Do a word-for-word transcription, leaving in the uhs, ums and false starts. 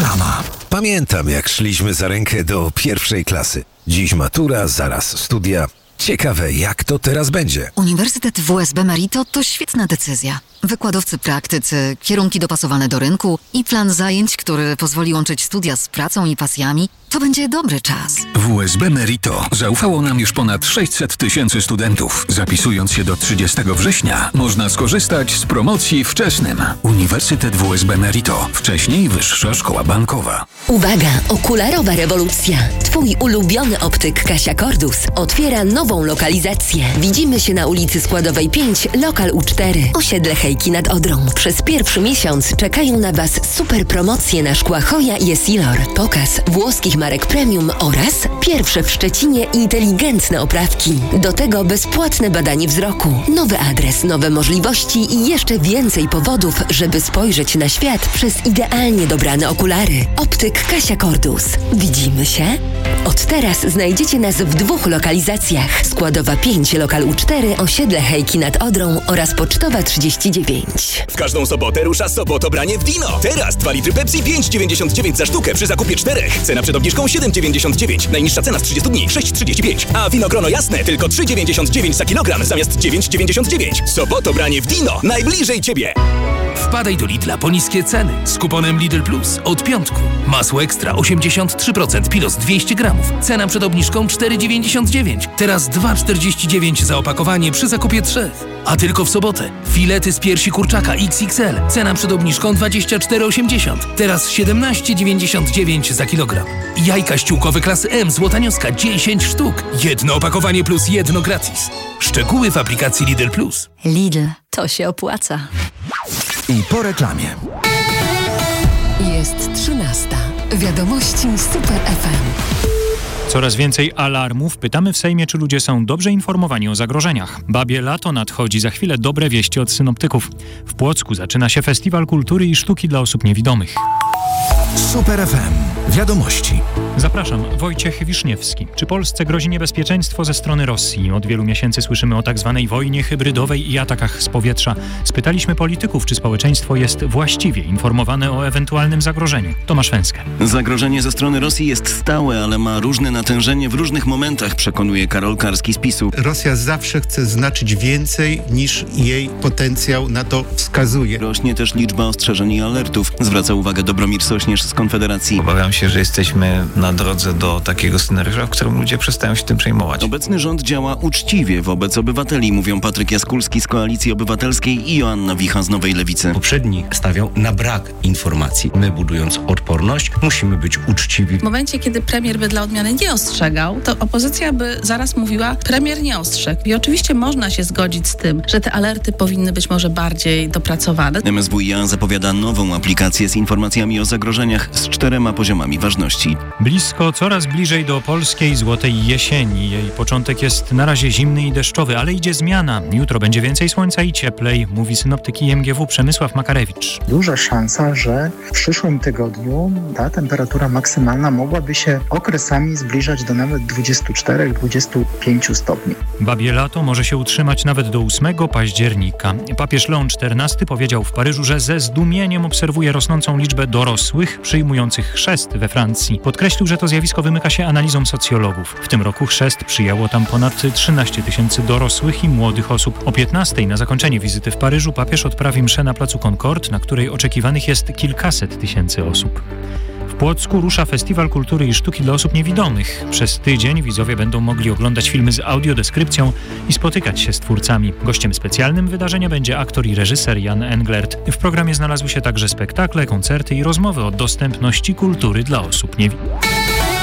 Reklama. Pamiętam, jak szliśmy za rękę do pierwszej klasy. Dziś matura, zaraz studia. Ciekawe, jak to teraz będzie. Uniwersytet W S B Merito to świetna decyzja. Wykładowcy praktycy, kierunki dopasowane do rynku i plan zajęć, który pozwoli łączyć studia z pracą i pasjami. To będzie dobry czas. W S B Merito zaufało nam już ponad sześćset tysięcy studentów. Zapisując się do trzydziestego września, można skorzystać z promocji wczesnym. Uniwersytet W S B Merito. Wcześniej Wyższa Szkoła Bankowa. Uwaga! Okularowa rewolucja. Twój ulubiony optyk Kasia Cordus otwiera nową lokalizację. Widzimy się na ulicy Składowej pięć, lokal U cztery, osiedle Hejki nad Odrą. Przez pierwszy miesiąc czekają na Was super promocje na szkła Hoya i Essilor. Pokaz włoskich marek premium oraz pierwsze w Szczecinie inteligentne oprawki. Do tego bezpłatne badanie wzroku. Nowy adres, nowe możliwości i jeszcze więcej powodów, żeby spojrzeć na świat przez idealnie dobrane okulary. Optyk Kasia Cordus. Widzimy się? Od teraz znajdziecie nas w dwóch lokalizacjach. Składowa pięć, lokal U cztery, osiedle Hejki nad Odrą oraz Pocztowa trzydzieści dziewięć. W każdą sobotę rusza Sobotobranie w Dino. Teraz dwa litry Pepsi pięć dziewięćdziesiąt dziewięć za sztukę przy zakupie czterech. Cena przed obniżką siedem dziewięćdziesiąt dziewięć. Najniższa cena z trzydziestu dni sześć trzydzieści pięć. A winogrono jasne tylko trzy dziewięćdziesiąt dziewięć za kilogram zamiast dziewięć dziewięćdziesiąt dziewięć. Sobotobranie w Dino. Najbliżej Ciebie. Wpadaj do Lidla po niskie ceny z kuponem Lidl Plus od piątku. Masło ekstra osiemdziesiąt trzy procent Pilos dwieście gramów. Cena przed obniżką cztery dziewięćdziesiąt dziewięć. Teraz dwa czterdzieści dziewięć za opakowanie przy zakupie trzech. A tylko w sobotę. Filety z piersi kurczaka X X L. Cena przed obniżką dwadzieścia cztery osiemdziesiąt. Teraz siedemnaście dziewięćdziesiąt dziewięć za kilogram. Jajka ściółkowe klasy M złotanioska dziesięć sztuk. Jedno opakowanie plus jedno gratis. Szczegóły w aplikacji Lidl Plus. Lidl, to się opłaca. I po reklamie. Jest trzynasta. Wiadomości Super F M. Coraz więcej alarmów. Pytamy w Sejmie, czy ludzie są dobrze informowani o zagrożeniach. Babie lato nadchodzi. Za chwilę dobre wieści od synoptyków. W Płocku zaczyna się Festiwal Kultury i Sztuki dla osób niewidomych. Super F M. Wiadomości. Zapraszam, Wojciech Wiszniewski. Czy Polsce grozi niebezpieczeństwo ze strony Rosji? Od wielu miesięcy słyszymy o tak zwanej wojnie hybrydowej i atakach z powietrza. Spytaliśmy polityków, czy społeczeństwo jest właściwie informowane o ewentualnym zagrożeniu. Tomasz Węskę. Zagrożenie ze strony Rosji jest stałe, ale ma różne natężenie w różnych momentach, przekonuje Karol Karski z PiSu. Rosja zawsze chce znaczyć więcej, niż jej potencjał na to wskazuje. Rośnie też liczba ostrzeżeń i alertów, zwraca uwagę Dobromir Sośnierz z Konfederacji. Obawiam się, że jesteśmy na drodze do takiego scenariusza, w którym ludzie przestają się tym przejmować. Obecny rząd działa uczciwie wobec obywateli, mówią Patryk Jaskulski z Koalicji Obywatelskiej i Joanna Wicha z Nowej Lewicy. Poprzedni stawiał na brak informacji. My, budując odporność, musimy być uczciwi. W momencie, kiedy premier by dla odmiany nie ostrzegał, to opozycja by zaraz mówiła, premier nie ostrzegł. I oczywiście można się zgodzić z tym, że te alerty powinny być może bardziej dopracowane. M S W i A zapowiada nową aplikację z informacjami o zagrożeniach z czterema poziomami ważności. Blisko, coraz bliżej do polskiej złotej jesieni. Jej początek jest na razie zimny i deszczowy, ale idzie zmiana. Jutro będzie więcej słońca i cieplej, mówi synoptyk I M G W Przemysław Makarewicz. Duża szansa, że w przyszłym tygodniu ta temperatura maksymalna mogłaby się okresami zbliżać do nawet dwudziestu czterech do dwudziestu pięciu stopni. Babie lato może się utrzymać nawet do ósmego października. Papież Leon czternasty powiedział w Paryżu, że ze zdumieniem obserwuje rosnącą liczbę dorosłych przyjmujących chrzest we Francji. Podkreślił, że to zjawisko wymyka się analizom socjologów. W tym roku chrzest przyjęło tam ponad trzynaście tysięcy dorosłych i młodych osób. O piętnastej na zakończenie wizyty w Paryżu papież odprawi mszę na placu Concorde, na której oczekiwanych jest kilkaset tysięcy osób. W Płocku rusza Festiwal Kultury i Sztuki dla osób niewidomych. Przez tydzień widzowie będą mogli oglądać filmy z audiodeskrypcją i spotykać się z twórcami. Gościem specjalnym wydarzenia będzie aktor i reżyser Jan Englert. W programie znalazły się także spektakle, koncerty i rozmowy o dostępności kultury dla osób niewidomych.